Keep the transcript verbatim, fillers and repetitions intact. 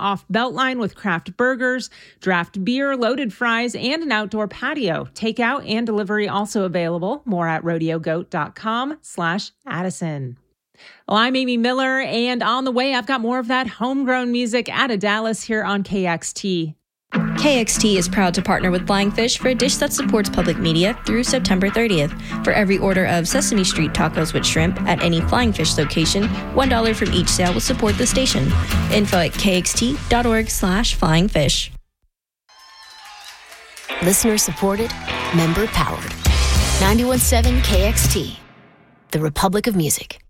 off Beltline with craft burgers, draft beer, loaded fries, and an outdoor patio. Takeout and delivery also available. More at rodeo goat dot com slash Addison. Well, I'm Amy Miller, and on the way, I've got more of that homegrown music out of Dallas here on K X T. K X T is proud to partner with Flying Fish for a dish that supports public media through September thirtieth. For every order of Sesame Street tacos with shrimp at any Flying Fish location, one dollar from each sale will support the station. Info at kxt.org slash flying fish. Listener supported, member powered. ninety-one point seven K X T, the Republic of Music.